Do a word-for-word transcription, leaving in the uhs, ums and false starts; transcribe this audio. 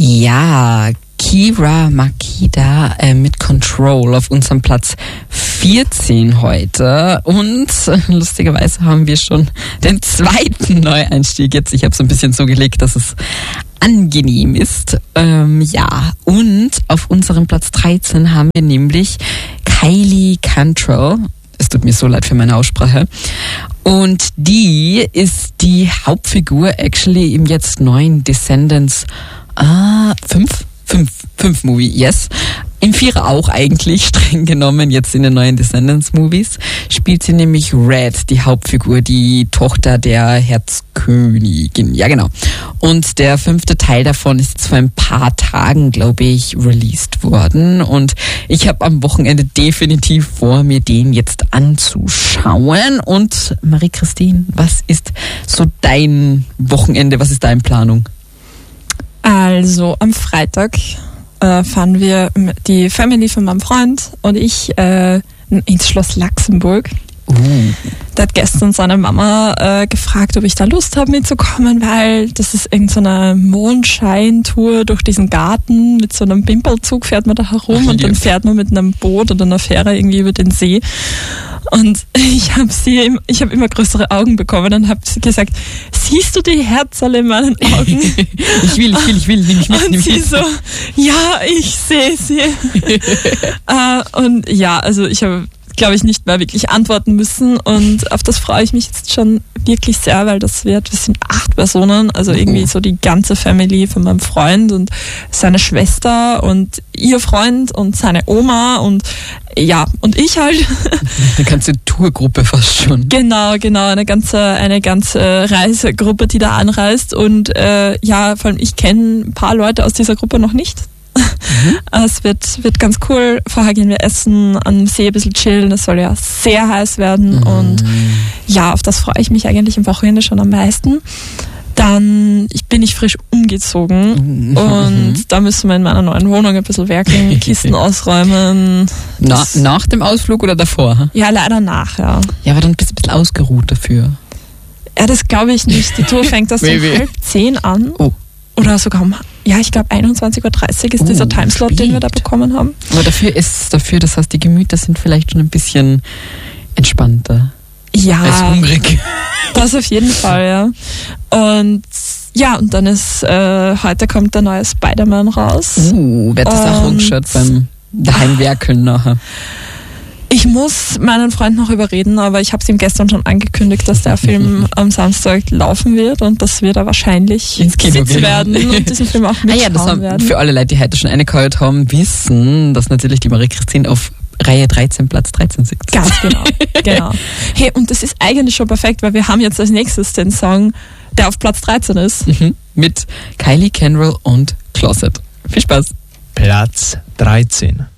Ja, Kira Makida äh, mit Control auf unserem Platz vierzehn heute. Und äh, lustigerweise haben wir schon den zweiten Neueinstieg jetzt. Ich habe es ein bisschen so gelegt, dass es angenehm ist. Ähm, ja, und auf unserem Platz dreizehn haben wir nämlich Kylie Cantrell. Es tut mir so leid für meine Aussprache. Und die ist die Hauptfigur actually im jetzt neuen Descendants ah, fünf? Fünf, fünf Movie, yes. Im Vierer auch eigentlich, streng genommen, jetzt in den neuen Descendants-Movies, spielt sie nämlich Red, die Hauptfigur, die Tochter der Herzkönigin. Ja, genau. Und der fünfte Teil davon ist jetzt vor ein paar Tagen, glaube ich, released worden. Und ich habe am Wochenende definitiv vor, mir den jetzt anzuschauen. Und Marie-Christine, was ist so dein Wochenende, was ist deine Planung? Also am Freitag äh, fahren wir die Family von meinem Freund und ich äh, ins Schloss Laxenburg. Uh. Da hat gestern seine Mama äh, gefragt, ob ich da Lust habe mitzukommen, weil das ist irgendeine so Mondscheintour durch diesen Garten. Mit so einem Pimpelzug fährt man da herum. Ach, und dann fährt man mit einem Boot oder einer Fähre irgendwie über den See. Und ich habe sie, ich habe immer größere Augen bekommen und habe gesagt, siehst du die Herzerle in meinen Augen? ich will, ich will, ich will, nimm mich mit. Und nimm sie mit. so, ja, ich sehe sie. äh, und ja, also ich habe, glaube ich, nicht mehr wirklich antworten müssen und auf das freue ich mich jetzt schon wirklich sehr, weil das wird, wir sind acht Personen, also irgendwie so die ganze Family von meinem Freund und seine Schwester und ihr Freund und seine Oma und ja, und ich halt. Eine ganze Tourgruppe fast schon. Genau, genau, eine ganze, eine ganze Reisegruppe, die da anreist und äh, ja, vor allem ich kenne ein paar Leute aus dieser Gruppe noch nicht. Mhm. Es wird, wird ganz cool. Vorher gehen wir essen, am See ein bisschen chillen. Es soll ja sehr heiß werden. Mhm. Und ja, auf das freue ich mich eigentlich am Wochenende schon am meisten. Dann ich bin ich frisch umgezogen mhm. und da müssen wir in meiner neuen Wohnung ein bisschen werkeln, Kisten ausräumen. Na, nach dem Ausflug oder davor? Ja, leider nach, ja. Ja, aber dann bist du ein bisschen ausgeruht dafür. Ja, das glaube ich nicht. Die Tour fängt erst um halb zehn an. Oh. Oder sogar um, ja, ich glaube einundzwanzig Uhr dreißig ist oh, dieser Timeslot, den wir da bekommen haben. Aber dafür ist dafür, das heißt, die Gemüter sind vielleicht schon ein bisschen entspannter. Ja. Als hungrig. Das auf jeden Fall, ja. Und ja, und dann ist, äh, heute kommt der neue Spider-Man raus. Uh, wird das auch umgeschaut beim Daheimwerkeln nachher? Ich muss meinen Freund noch überreden, aber ich habe es ihm gestern schon angekündigt, dass der Film am Samstag laufen wird und dass wir da wahrscheinlich ins Kino sitzen werden und diesen Film auch mitschauen ah ja, das haben, werden. Für alle Leute, die heute schon reingehört haben, wissen, dass natürlich die Marie-Christine auf Reihe dreizehn, Platz dreizehn sitzt. Ganz genau, genau. Hey, und das ist eigentlich schon perfekt, weil wir haben jetzt als nächstes den Song, der auf Platz dreizehn ist. Mhm. Mit Kylie Cantrell und Closet. Viel Spaß. Platz dreizehn.